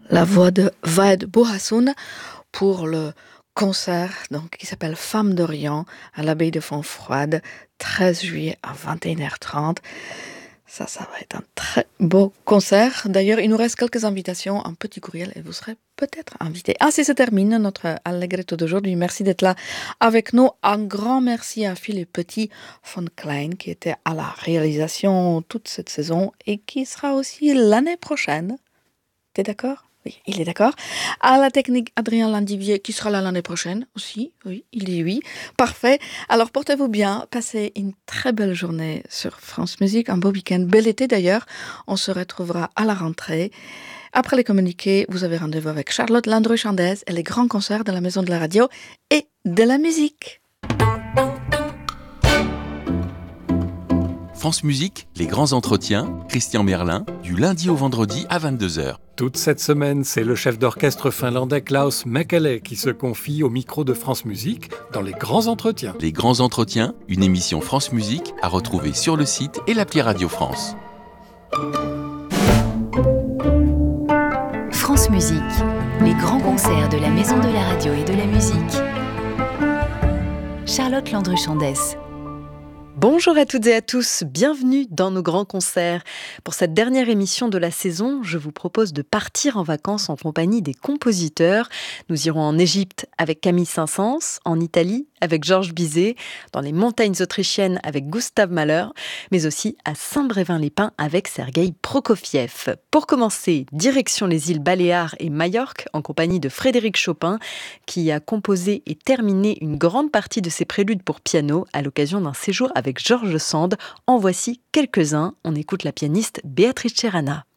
la voix de Vaed Bouhassoun pour le concert qui s'appelle Femmes d'Orient à l'abbaye de Fontfroide, 13 juillet à 21h30. Ça va être un très beau concert. D'ailleurs, il nous reste quelques invitations, un petit courriel et vous serez peut-être invité. Ainsi se termine notre Allegretto d'aujourd'hui. Merci d'être là avec nous. Un grand merci à Philippe Petit von Klein qui était à la réalisation toute cette saison et qui sera aussi l'année prochaine. T'es d'accord ? Oui, il est d'accord. À la technique, Adrien Landivier, qui sera là l'année prochaine aussi. Oui, il dit oui. Parfait. Alors, portez-vous bien. Passez une très belle journée sur France Musique. Un beau week-end. Bel été d'ailleurs. On se retrouvera à la rentrée. Après les communiqués, vous avez rendez-vous avec Charlotte Landru-Chandès et les grands concerts de la Maison de la Radio et de la musique. France Musique, les grands entretiens, Christian Merlin, du lundi au vendredi à 22h. Toute cette semaine, c'est le chef d'orchestre finlandais Klaus Mäkelä qui se confie au micro de France Musique dans les grands entretiens. Les grands entretiens, une émission France Musique à retrouver sur le site et l'appli Radio France. France Musique, les grands concerts de la Maison de la Radio et de la musique. Charlotte Landru-Chandès. Bonjour à toutes et à tous, bienvenue dans nos grands concerts. Pour cette dernière émission de la saison, je vous propose de partir en vacances en compagnie des compositeurs. Nous irons en Égypte avec Camille Saint-Saëns, en Italie avec Georges Bizet, dans les montagnes autrichiennes avec Gustav Mahler, mais aussi à Saint-Brévin-les-Pins avec Sergueï Prokofiev. Pour commencer, direction les îles Baléares et Majorque en compagnie de Frédéric Chopin, qui a composé et terminé une grande partie de ses préludes pour piano à l'occasion d'un séjour avec Georges Sand. En voici quelques-uns. On écoute la pianiste Béatrice Cerana.